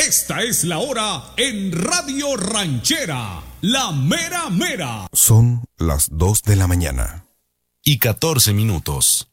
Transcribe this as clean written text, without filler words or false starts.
Esta es la hora en Radio Ranchera, la mera mera. Son las 2 de la mañana. Y 14 minutos.